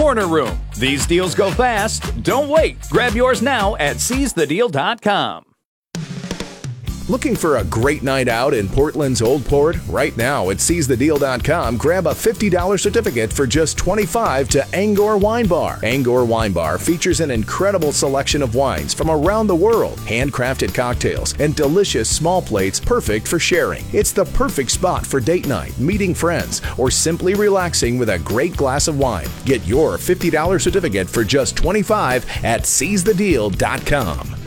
Corner Room. These deals go fast. Don't wait. Grab yours now at seizethedeal.com. Looking for a great night out in Portland's Old Port? Right now at seizethedeal.com, grab a $50 certificate for just $25 to Angor Wine Bar. Angor Wine Bar features an incredible selection of wines from around the world, handcrafted cocktails, and delicious small plates perfect for sharing. It's the perfect spot for date night, meeting friends, or simply relaxing with a great glass of wine. Get your $50 certificate for just $25 at seizethedeal.com.